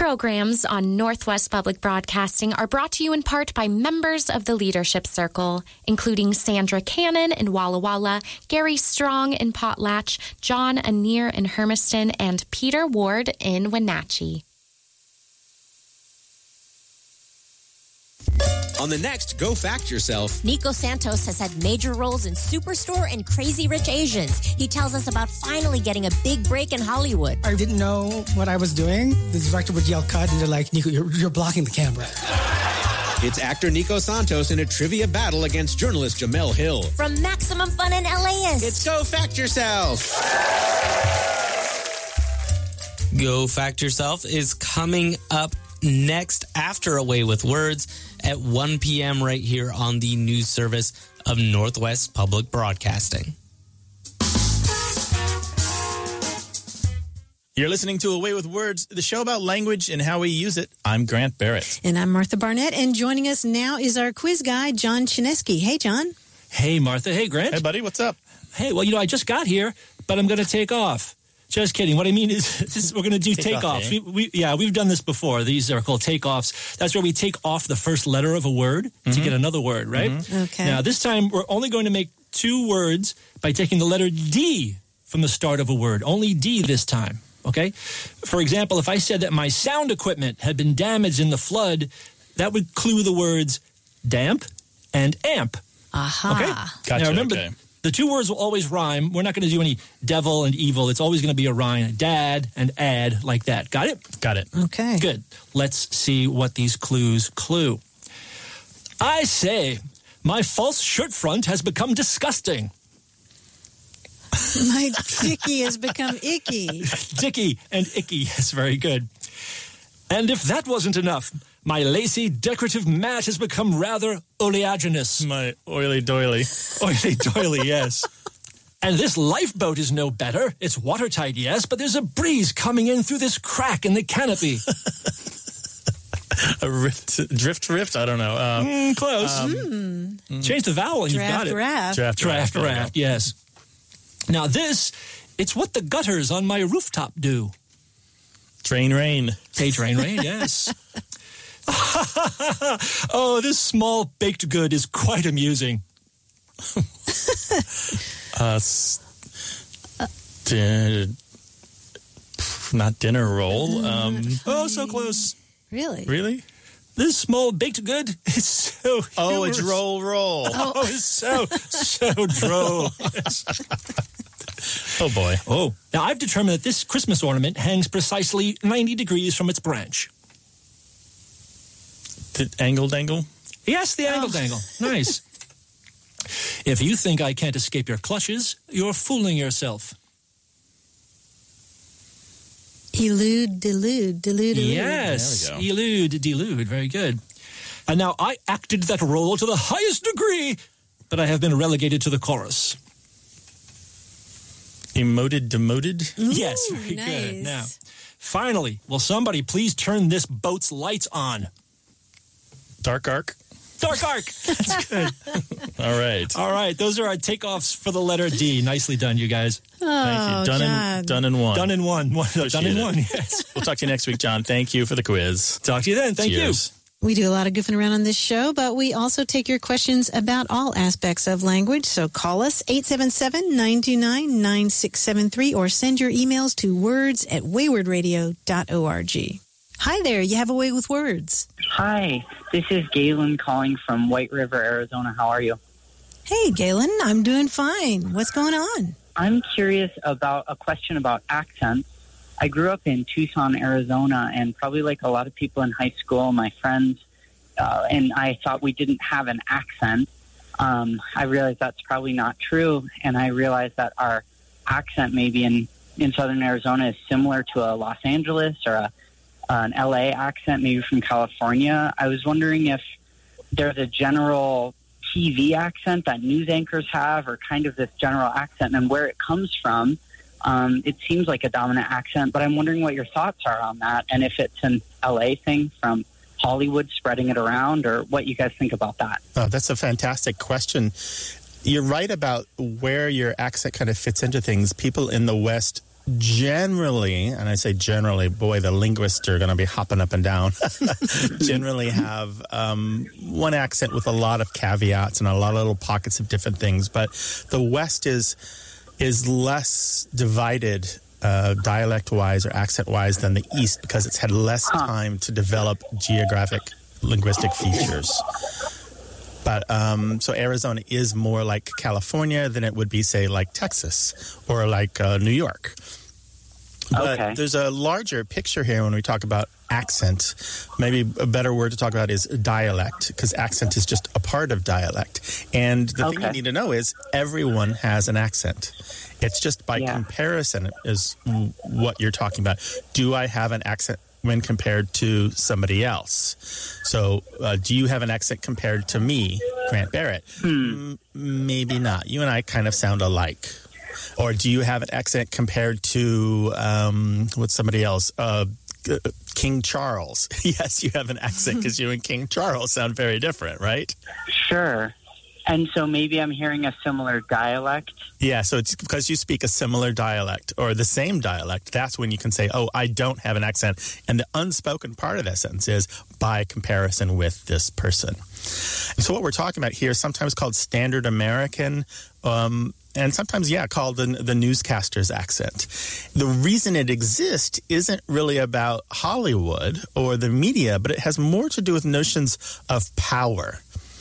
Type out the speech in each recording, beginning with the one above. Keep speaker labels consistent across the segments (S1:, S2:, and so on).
S1: programs on Northwest Public Broadcasting are brought to you in part by members of the Leadership Circle, including Sandra Cannon in Walla Walla, Gary Strong in Potlatch, John Anir in Hermiston, and Peter Ward in Wenatchee.
S2: On the next Go Fact Yourself,
S3: Nico Santos has had major roles in Superstore and Crazy Rich Asians. He tells us about finally getting a big break in Hollywood.
S4: I didn't know what I was doing. The director would yell cut, and they're like, Nico, you're blocking the camera.
S2: It's actor Nico Santos in a trivia battle against journalist Jamel Hill.
S3: From Maximum Fun in LAist,
S2: it's Go Fact Yourself.
S5: Go Fact Yourself is coming up next after Away with Words at 1 p.m. right here on the news service of Northwest Public Broadcasting.
S6: You're listening to Away with Words, the show about language and how we use it. I'm Grant Barrett.
S7: And I'm Martha Barnett, and joining us now is our quiz guy, John Chinesky. Hey, John.
S8: Hey, Martha. Hey, Grant.
S6: Hey, buddy. What's up?
S8: Hey, well, I just got here, but I'm going to take off. Just kidding. What I mean is we're going to do takeoffs. We've done this before. These are called takeoffs. That's where we take off the first letter of a word to get another word, right?
S7: Mm-hmm. Okay.
S8: Now, this time, we're only going to make two words by taking the letter D from the start of a word. Only D this time, okay? For example, if I said that my sound equipment had been damaged in the flood, that would clue the words damp and amp.
S7: Aha.
S8: Okay?
S6: Gotcha.
S8: Now, remember,
S6: okay.
S8: The two words will always rhyme. We're not going to do any devil and evil. It's always going to be a rhyme. Dad and add, like that. Got it?
S6: Got it.
S7: Okay.
S8: Good. Let's see what these clues clue. I say, my false shirt front has become disgusting.
S7: My dicky has become icky.
S8: Dicky and icky. Yes, very good. And if that wasn't enough, my lacy decorative mat has become rather oleaginous.
S6: My oily doily.
S8: Oily doily, yes. And this lifeboat is no better. It's watertight, yes, but there's a breeze coming in through this crack in the canopy.
S6: A drift? I don't know.
S8: Close. Change the vowel and you've got it.
S7: Draft.
S8: Yes. Now this, it's what the gutters on my rooftop do.
S6: Train rain.
S8: Hey, train rain, yes. Oh, this small baked good is quite amusing.
S6: Not dinner roll.
S8: Oh, so close.
S7: Really?
S6: Really?
S8: This small baked good is so humorous.
S6: Oh, it's roll.
S8: Oh, it's so droll.
S6: Oh, boy.
S8: Oh, now I've determined that this Christmas ornament hangs precisely 90 degrees from its branch.
S6: The angle dangle?
S8: Yes, the angle dangle. Nice. If you think I can't escape your clutches, you're fooling yourself.
S7: Elude, delude.
S8: Yes,
S6: there we go.
S8: elude, delude. Very good. And now I acted that role to the highest degree, but I have been relegated to the chorus.
S6: Emoted, demoted?
S8: Yes, very
S7: nice.
S8: good. Now, finally, will somebody please turn this boat's lights on?
S6: Dark arc?
S8: Dark arc. That's good.
S6: All right.
S8: All right, those are our takeoffs for the letter D. Nicely done, you guys.
S6: Thank you. Done in one.
S8: Done in one. Done in one, yes.
S6: We'll talk to you next week, John. Thank you for the quiz.
S8: Talk to you then. Thank
S6: Cheers.
S8: you.
S7: We do a lot of goofing around on this show, but we also take your questions about all aspects of language. So call us 877-929-9673 or send your emails to words@waywardradio.org. Hi there, you have a way with words.
S9: Hi, this is Galen calling from White River, Arizona. How are you?
S7: Hey, Galen, I'm doing fine. What's going on?
S9: I'm curious about a question about accents. I grew up in Tucson, Arizona, and probably like a lot of people in high school, my friends, and I thought we didn't have an accent. I realized that's probably not true, and I realized that our accent maybe in southern Arizona is similar to a Los Angeles or an LA accent, maybe from California. I was wondering if there's a general TV accent that news anchors have, or kind of this general accent, and where it comes from. It seems like a dominant accent, but I'm wondering what your thoughts are on that, and if it's an LA thing from Hollywood spreading it around, or what you guys think about that.
S10: Oh, that's a fantastic question. You're right about where your accent kind of fits into things. People in the West generally, and I say generally, boy, the linguists are going to be hopping up and down, generally have one accent with a lot of caveats and a lot of little pockets of different things. But the West is less divided dialect-wise or accent-wise than the East because it's had less time to develop geographic linguistic features. But so Arizona is more like California than it would be, say, like Texas or like New York. But there's a larger picture here when we talk about accent. Maybe a better word to talk about is dialect, because accent is just a part of dialect. And the thing you need to know is everyone has an accent. It's just by comparison is what you're talking about. Do I have an accent when compared to somebody else? So do you have an accent compared to me, Grant Barrett? Maybe not. You and I kind of sound alike. Or do you have an accent compared to what's somebody else? King Charles. Yes, you have an accent because you and King Charles sound very different, right?
S9: Sure. And so maybe I'm hearing a similar dialect?
S10: Yeah, so it's because you speak a similar dialect or the same dialect. That's when you can say, oh, I don't have an accent. And the unspoken part of that sentence is by comparison with this person. And so what we're talking about here is sometimes called Standard American, and sometimes, called the newscaster's accent. The reason it exists isn't really about Hollywood or the media, but it has more to do with notions of power.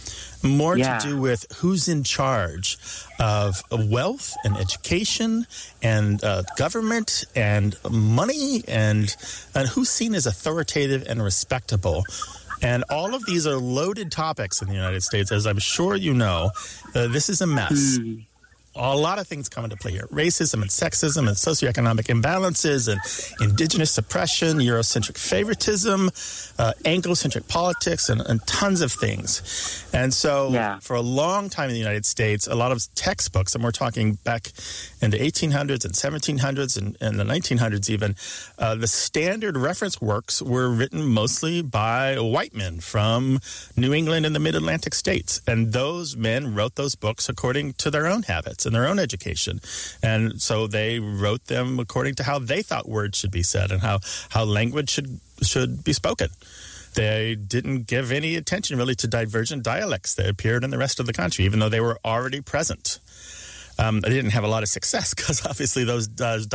S10: More to do with who's in charge of wealth and education and government and money and who's seen as authoritative and respectable. And all of these are loaded topics in the United States, as I'm sure you know. This is a mess. A lot of things come into play here. Racism and sexism and socioeconomic imbalances and indigenous suppression, Eurocentric favoritism, Anglo-centric politics, and tons of things. And so for a long time in the United States, a lot of textbooks, and we're talking back in the 1800s and 1700s and the 1900s even, the standard reference works were written mostly by white men from New England and the mid-Atlantic states. And those men wrote those books according to their own habits and their own education. And so they wrote them according to how they thought words should be said and how language should be spoken. They didn't give any attention really to divergent dialects that appeared in the rest of the country, even though they were already present. They didn't have a lot of success because obviously those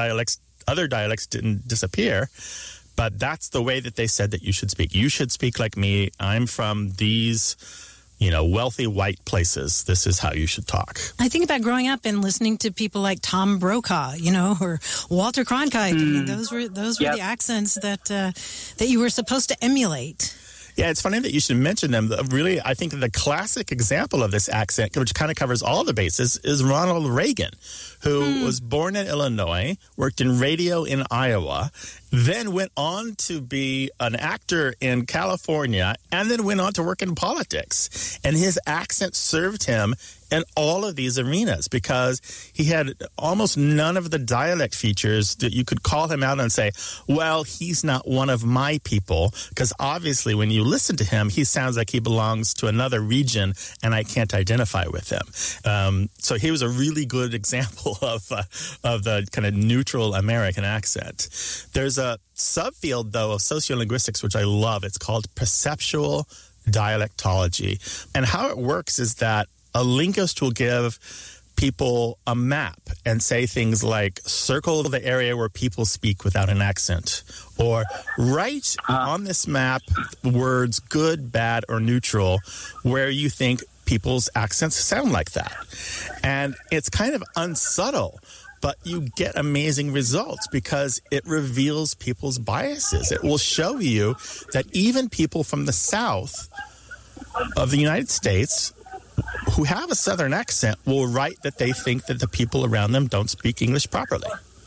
S10: other dialects didn't disappear. But that's the way that they said that you should speak. You should speak like me. I'm from these wealthy white places. This is how you should talk.
S7: I think about growing up and listening to people like Tom Brokaw, or Walter Cronkite. I mean, those were the accents that you were supposed to emulate.
S10: Yeah, it's funny that you should mention them. Really, I think the classic example of this accent, which kind of covers all the bases, is Ronald Reagan, who was born in Illinois, worked in radio in Iowa, then went on to be an actor in California, and then went on to work in politics. And his accent served him in all of these arenas because he had almost none of the dialect features that you could call him out and say, well, he's not one of my people, because obviously when you listen to him, he sounds like he belongs to another region and I can't identify with him. So he was a really good example of the kind of neutral American accent. There's a subfield, though, of sociolinguistics, which I love. It's called perceptual dialectology. And how it works is that a linguist will give people a map and say things like, circle the area where people speak without an accent, or write on this map words good, bad, or neutral where you think people's accents sound like that. And it's kind of unsubtle, but you get amazing results because it reveals people's biases. It will show you that even people from the South of the United States who have a Southern accent will write that they think that the people around them don't speak English properly.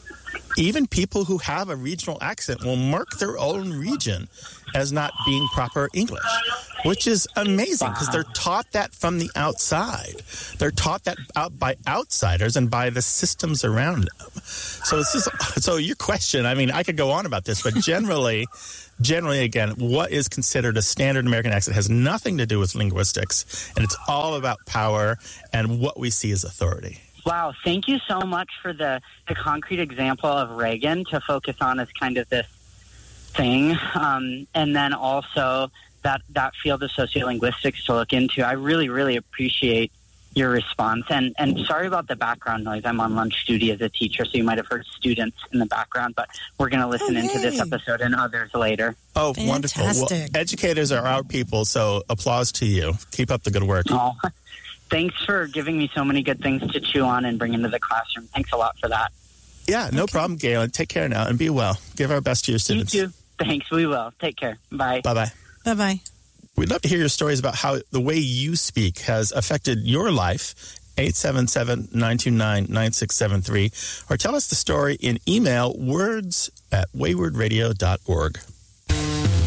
S10: Even people who have a regional accent will mark their own region as not being proper English, which is amazing because they're taught that from the outside. They're taught that by outsiders and by the systems around them. So your question, I mean, I could go on about this, but generally, again, what is considered a standard American accent has nothing to do with linguistics, and it's all about power and what we see as authority.
S9: Wow, thank you so much for the concrete example of Reagan to focus on as kind of this thing. And then also that field of sociolinguistics to look into. I really, really appreciate your response. And sorry about the background noise. I'm on lunch duty as a teacher, so you might have heard students in the background, but we're going to listen into this episode and others later.
S10: Oh, fantastic. Wonderful. Well, educators are our people, so applause to you. Keep up the good work.
S9: Oh, thanks for giving me so many good things to chew on and bring into the classroom. Thanks a lot for that.
S10: Yeah, no problem, Galen. Take care now and be well. Give our best to your students.
S9: You too. Thanks. We will. Take care. Bye.
S10: Bye-bye.
S7: Bye-bye.
S10: We'd love to hear your stories about how the way you speak has affected your life. 877-929-9673. Or tell us the story in email, words@waywardradio.org.